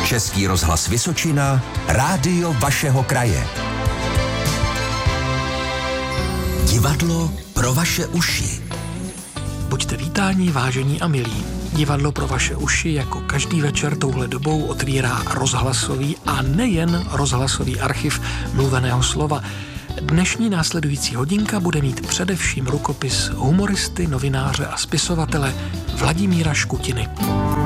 Český rozhlas Vysočina, rádio vašeho kraje. Divadlo pro vaše uši. Buďte vítáni, vážení a milí. Divadlo pro vaše uši jako každý večer touhle dobou otvírá rozhlasový a nejen rozhlasový archiv mluveného slova. Dnešní následující hodinka bude mít především rukopis humoristy, novináře a spisovatele Vladimíra Škutiny.